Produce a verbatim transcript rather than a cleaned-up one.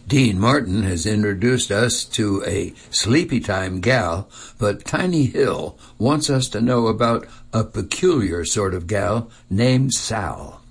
Dean Martin has introduced us to a sleepy time gal, but Tiny Hill wants us to know about a peculiar sort of gal named Sal.